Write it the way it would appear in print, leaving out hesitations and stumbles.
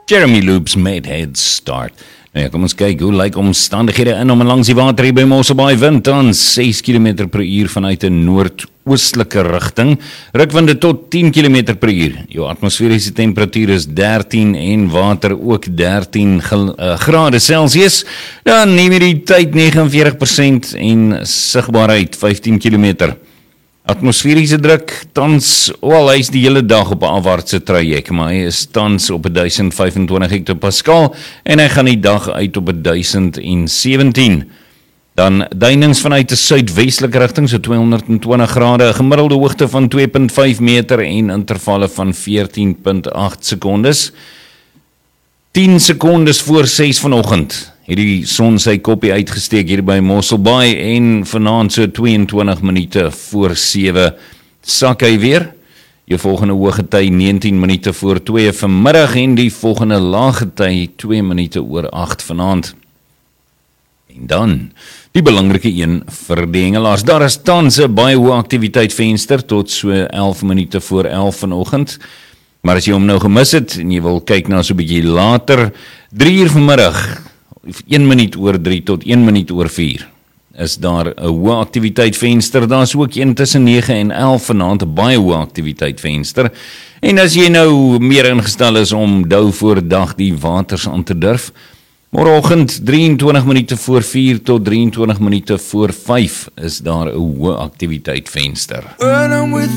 Jeremy Loops met Head Start. Nou ja, kom ons kyk, hoe lyk omstandighede in om langs die water hier by Mosselbaai wind aan 6 km per uur vanuit 'n noordoostelike rigting. Rukwinde tot 10 km per uur. Jou atmosferiese temperatuur is 13 en water ook 13 grade Celsius. Dan neem jy die tyd 49% en sigbaarheid 15 km. Atmosferiese druk, tans, hy is die hele dag op 'n afwaartse traject, maar hy is tans op 1025 hectopascal en hy gaan die dag uit op 1017. Dan duinings vanuit 'n suidwestelike rigting, so 220 grade, 'n gemiddelde hoogte van 2.5 meter en intervalle van 14.8 sekondes. 10 sekondes voor 6 vanoggend het die son sy koppie uitgesteek hier by Mosselbaai en vanaand so 22 minute voor 7 sak hy weer. Jou volgende hoëgety 19 minute voor 2 vanmiddag en die volgende laaggety 2 minute oor 8 vanaand. En dan, die belangrike een vir die hengelaars. Daar is tans 'n baie hoë aktiwiteit venster tot so 11 minute voor 11 vanoggend. Maar as jy hom nou gemis het en jy wil kyk na so 'n bietjie later, 3 uur vanmiddag, 1 minuut oor 3 tot 1 minuut oor 4, is daar 'n hoë aktiwiteit venster. Daar is ook een tussen 9 en 11 vanaand, 'n baie hoë aktiwiteit venster. En as jy nou meer ingestel is om dou voor dag die waters aan te durf, môreoggend 23 minute voor 4 tot 23 minute voor 5 is daar 'n hoë aktiwiteit venster.